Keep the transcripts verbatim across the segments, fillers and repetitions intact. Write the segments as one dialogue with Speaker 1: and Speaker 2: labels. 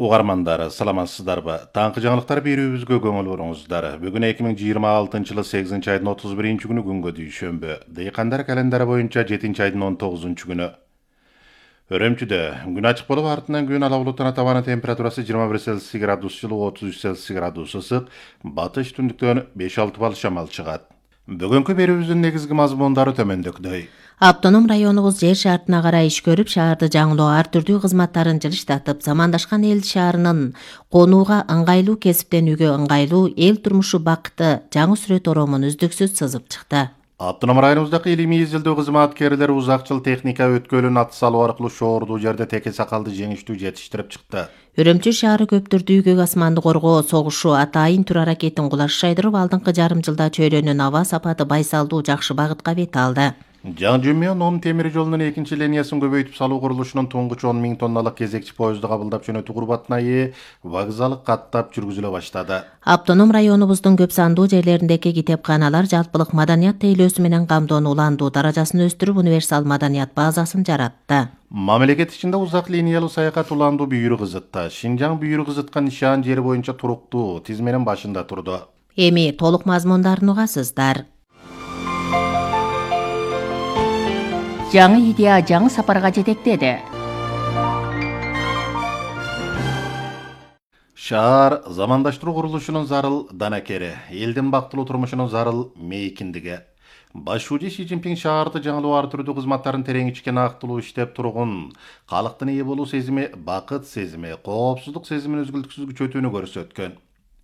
Speaker 1: Угармандары, саламатсыздарбы? Таңкы жаңылыктар берүүбүзгө көңүл буруңуздар. Бүгүн эки миң жыйырма алтынчы жылы сегизинчи айдын отуз биринчи күнү күнгө дүйшөмбү. Дыйкандар календары боюнча жетинчи айдын он тогузунчу күнү. Өрөмчүдө күн ачык болуп, артынан күн ала булуттан табаны температурасы жыйырма бир Цельсий градус жылы, отуз үч Цельсий градус ысык, батыш түндүктөн беш алты балл шамал чыгат. Бүгүнкү берүүбүздүн негизги мазмундары төмөндөгүдөй.
Speaker 2: Автоном районубуз жер шартына карай иш көрүп, шаарды жаңылоо ар түрдүү кызматтарын жылыштатып, замандашкан эл шаарынын конууга ыңгайлуу, кесиптенүүгө ыңгайлуу, эл турмушу бакыты жаңы сүрөт оромун үздүксүз сызып чыкты.
Speaker 1: Автоном районубуздагы илимий изилдөө кызматкерлери узак жыл техника өткөлүн ат салуу аркылуу шоордуу жерде теке сакалды жеңиштүү жетиштирип чыкты.
Speaker 2: Үрөмчү шаары көптүрдүү көк асманды коргоо согушу атайын тур аракетин кулаш шайдырып, алдыңкы жарым жылда чөйрөнүн аба сапаты байсалдуу жакшы багытка бет алды.
Speaker 1: Жаңжүмөн он темир жолунун экинчи линиясын көбөйтүп салуу курулушунун туңгуч он миң тонналык кезекчи поезду кабылдап жөнөтүү курбатына ээ вокзал каттап жүргүзүлө баштады.
Speaker 2: Автоном районубуздун көп сандуу жерлериндеги китепканалар жалпылык маданият тейлөөсү менен камдоонун уландуу даражасын өстүрүп, универсал маданият базасын жаратты.
Speaker 1: Мамлекет ичинде узак линиялуу саякат уландуу бүйүрү кызытты. Шинжаң бүйүрү кызыткан нишан жери боюнча туруктуу тизменин башында турду.
Speaker 2: Эми толук мазмундарын угасыздар. Жаңы идея жаңы сапарга жетектеди.
Speaker 1: Шаар замандаштыруу курулушунун зарыл данакери, элдин бактылуу турмушунун зарыл мейкиндиги. Башчы Си Цзиньпин шаарды жаңылоо ар түрдүү кызматтарын терең ичкен актылуу иштеп тургун, калктын ээ болуу сезими, бакыт сезими, коопсуздук сезимин үзгүлтүксүз күчөтүүнү көрсөткөн.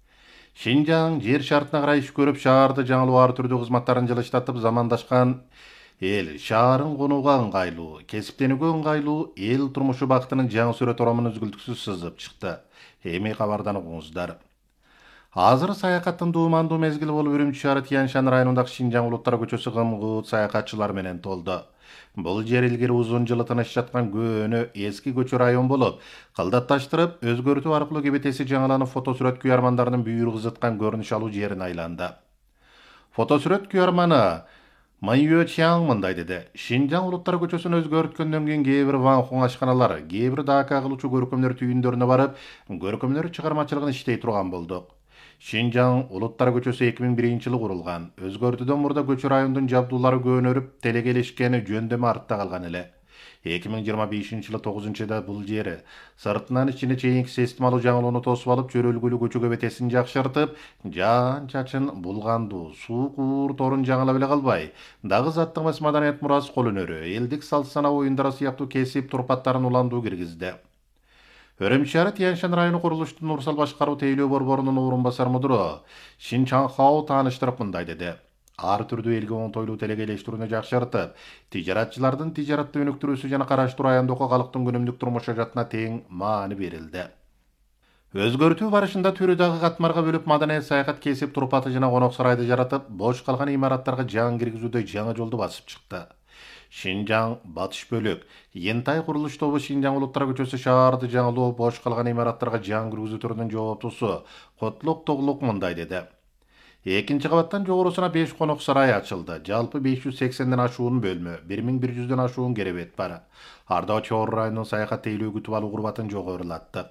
Speaker 1: Шинжаң жер шартына карай иш көрүп, шаарды жаңылоо ар түрдүү кызматтарын жылыштатып, замандашкан эл шаарын конууга ыңгайлуу, кесиптенүүгө ыңгайлуу, эл турмушу бактынын жаңы сүрөт оромун үзгүлтүксүз сызып чыкты. Эми кабардан угуңуздар. Азыр саякаттын дуумандуу мезгили болуп, Үрүмчү шаары Тянь-Шань районундагы Шинжаң улуттар көчөсү гым-гыт саякатчылар менен толду. Бул жер илгери узун жылы тыныч жаткан көөнө эски көчө район болуп, кылдатташтырып, өзгөртүү аркылуу кебетеси жаңыланып, фотосүрөт күйөрмандарынын бүйүрү кызыткан көрүнүш алуу жерине айланды. Фотосүрөт күйөрманы Майюэ Чаң мындай деди: Шинжаң улуттар көчөсүн өзгөрткөндөн кийин кээ бир ванхуң ашканалар, кээ бир дака кылуучу көркөмдөр түйүндөрүнө барып, көркөмдөр чыгармачылыгын иштей турган болдук. Шинжаң улуттар көчөсү эки миң биринчи жылы курулган. Өзгөртүүдөн мурда көчө райондун жабдуулары көөнөрүп, телегелешкени жөндөмө артта калган эле. эки миң жыйырма бешинчи жылы тогузунчу айда бул жери сыртынан ичине чейинки системалуу жаңылоону тосуп алып, чөрөлгүлүү көчө көбетесин жакшыртып, жаан чачын булгандуу суу куур торун жаңылап эле калбай, дагы заттык эмес маданият мурасы, кол өнөрү, элдик салт санаа оюндары сыяктуу кесип турпаттарын уландуу киргизди. Өрөмчү шаары Тянь-Шань району курулуштун Урсал башкаруу тейлөө борборунун орун басар мудуру Шин Чаңхао тааныштырып мындай деди: ар түрдүү элге оңтойлуу телегелештирүүнү жакшыртып, тижаратчылардын тижаратты өнүктүрүүсү жана караштуу райондогу калктын күнүмдүк турмуш жаатына тең маани берилди. Өзгөртүү барышында түрү дагы катмарга бөлүп, маданият саякат кесип турпаты жана конок сарайды жаратып, бош калган имараттарга жаңы киргизүүдөй жаңы жолду басып чыкты. Шинжаң батыш бөлүк Ентай курулуш тобу Шинжаң улуттар көчөсү шаарды жаңылоо, бош калган имараттарга жаңы киргизүү түрүнүн жооптусу Котлук Тоглук мындай деди: Экинчи кабаттан жогорусуна беш конок сарай ачылды. Жалпы беш жүз сексенден ашуун бөлмө, бир миң бир жүздөн ашуун керебет бар. Ардаа Чоор районунун саякат тейлөө күтүп алуу курбатын жогорулатты.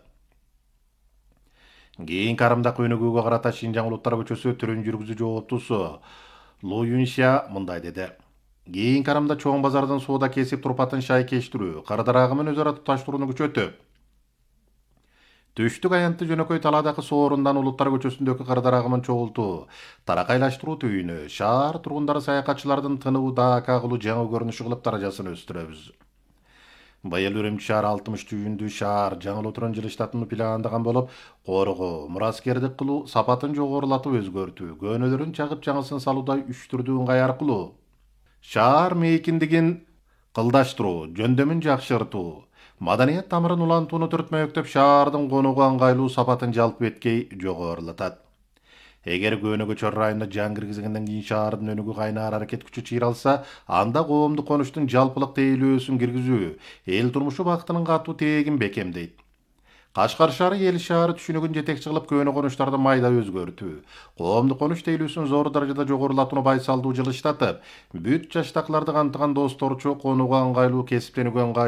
Speaker 1: Кийин карымдак өнүгүүгө карата Шинжаң улуттар көчөсү түрүн жүргүзүү жооптусу Лу Юнься мындай деди: Кийин карымда чоң базардын сууда кесип турпатын шайкештирүү, кырдарагымын өз ара туташтырууну күчөтүп, түштүк аянтты жөнөкөй талаадагы соорундан улуттар көчөсүндөгү кырдарагымын чогултуу, таракайлаштыруу түйүнү, шаар тургундары саякатчылардын тыныбы дака кылуу жаңы көрүнүш кылып даражасын өстүрөбүз. Быйыл Үрүмчү шаар алтымыш түйүндүү шаар жаңылоо түрүн жылыштатууну пландаган болуп, коргоо, мураскердик кылуу, сапатын жогорулатып өзгөртүү, көөнөлөрүн чагып жаңысын салуудай үч түрдүү ыңгай аркылуу шаар мейкиндигин кылдаштыруу, жөндөмүн жакшыртуу, маданият тамырын улантууну түртмөктөп, шаардын конууга ыңгайлуу сапатын жалпы эткей жогорулатат. Эгер көөнөгө Чор районуна жаңы киргизгенден кийин шаардын өнүгүү кайнаар аракет күчү чыйралса, анда коомдук конуштун жалпылык тейлөөсүн киргизүү, эл турмушу бактынын катуу тегин бекемдейт. Кашкар шаары эл шаары түшүнүгүн жетекчи кылып, көөнө конуштарды майда өзгөртүү, коомдук конуш тейлөөсүн зор даражада жогорулатууну байсалдуу жылыштатып, бүт жаштакыларды камтыган досторчу конууга ыңгайлуу, кесиптенүүгө ыңгайлуу